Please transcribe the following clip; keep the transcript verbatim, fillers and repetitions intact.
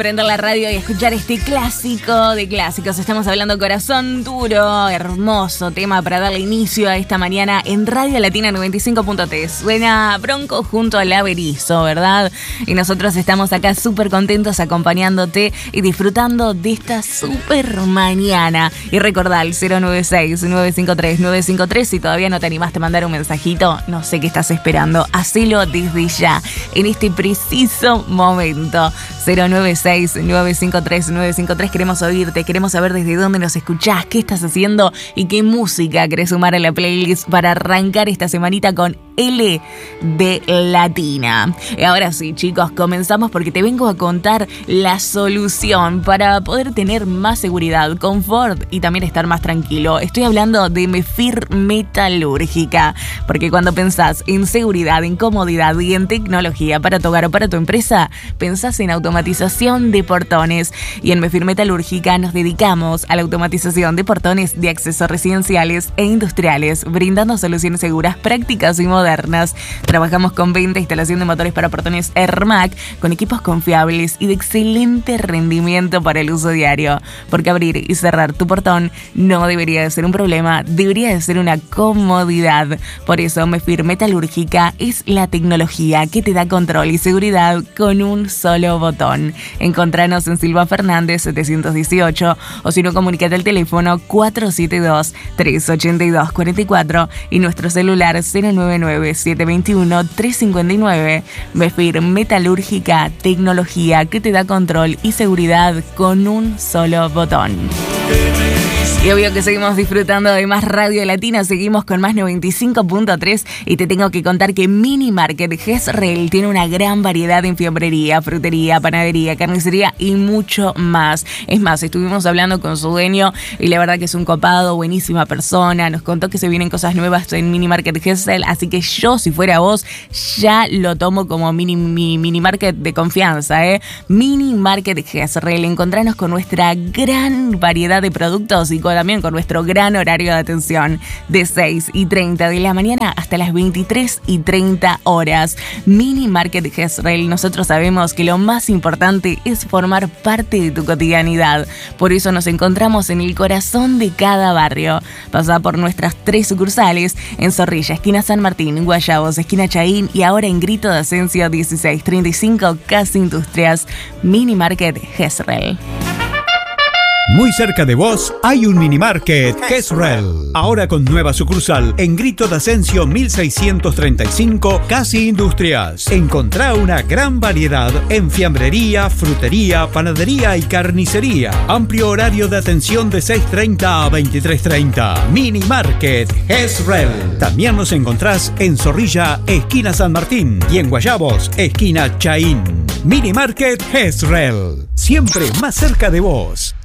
Prender la radio y escuchar este clásico de clásicos. Estamos hablando Corazón Duro, hermoso tema para darle inicio a esta mañana en Radio Latina noventa y cinco punto tres. Suena Bronco junto al Averizo, ¿verdad? Y nosotros estamos acá súper contentos acompañándote y disfrutando de esta súper mañana. Y recordá el cero nueve seis, nueve cinco tres, nueve cinco tres. Si todavía no te animaste a mandar un mensajito, no sé qué estás esperando. Hacelo desde ya, en este preciso momento. cero nueve seis, nueve cinco tres, nueve cinco tres. Queremos oírte, queremos saber desde dónde nos escuchás, qué estás haciendo y qué música querés sumar a la playlist para arrancar esta semanita con L de Latina. Y ahora sí, chicos, comenzamos porque te vengo a contar la solución para poder tener más seguridad, confort y también estar más tranquilo. Estoy hablando de Mefir Metalúrgica, porque cuando pensás en seguridad, en comodidad y en tecnología para tu hogar o para tu empresa, pensás en automatización de portones. Y en Mefir Metalúrgica nos dedicamos a la automatización de portones de accesos residenciales e industriales, brindando soluciones seguras, prácticas y modernas. Trabajamos con venta e instalación de motores para portones Ermac, con equipos confiables y de excelente rendimiento para el uso diario. Porque abrir y cerrar tu portón no debería de ser un problema, debería de ser una comodidad. Por eso Mefir Metalúrgica es la tecnología que te da control y seguridad con un solo botón. Encontranos en Silva Fernández setecientos dieciocho o si no, comunícate al teléfono cuatro siete dos, tres ocho dos, cuatro cuatro y nuestro celular cero nueve nueve, siete dos uno, tres cinco nueve. Mefir Metalúrgica, tecnología que te da control y seguridad con un solo botón. Y obvio que seguimos disfrutando de más Radio Latina, seguimos con más noventa y cinco punto tres y te tengo que contar que Mini Market Jezreel tiene una gran variedad en fiambrería, frutería, panadería, carnicería y mucho más. Es más, estuvimos hablando con su dueño y la verdad que es un copado, buenísima persona, nos contó que se vienen cosas nuevas en Mini Market Jezreel, así que yo, si fuera vos, ya lo tomo como mini, mini, mini market de confianza, ¿eh? Mini Market Jezreel, encontranos con nuestra gran variedad de productos y con también con nuestro gran horario de atención de seis y treinta de la mañana hasta las veintitrés y treinta horas. Mini Market Jezreel, nosotros sabemos que lo más importante es formar parte de tu cotidianidad. Por eso nos encontramos en el corazón de cada barrio. Pasá por nuestras tres sucursales en Zorrilla, esquina San Martín, Guayabos, esquina Chaín y ahora en Grito de Ascencio dieciséis treinta y cinco, Casa Industrias. Mini Market Jezreel. Muy cerca de vos hay un Mini Market Jezreel. Ahora con nueva sucursal en Grito de Ascencio mil seiscientos treinta y cinco, Casi Industrias. Encontrá una gran variedad en fiambrería, frutería, panadería y carnicería. Amplio horario de atención de seis treinta a veintitrés treinta. Mini Market Jezreel. También nos encontrás en Zorrilla, esquina San Martín, y en Guayabos, esquina Chaín. Mini Market Jezreel. Siempre más cerca de vos.